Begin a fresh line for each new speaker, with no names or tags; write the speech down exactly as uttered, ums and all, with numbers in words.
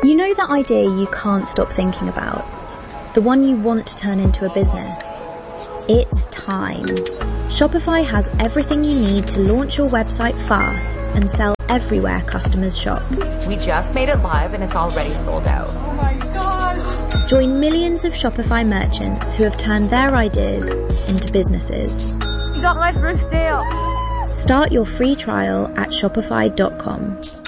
You know that idea you can't stop thinking about? The one you want to turn into a business? It's time. Shopify has everything you need to launch your website fast and sell everywhere customers shop.
We just made it live and it's already sold out.
Oh my gosh!
Join millions of Shopify merchants who have turned their ideas into businesses.
You got my first sale.
Start your free trial at shopify dot com.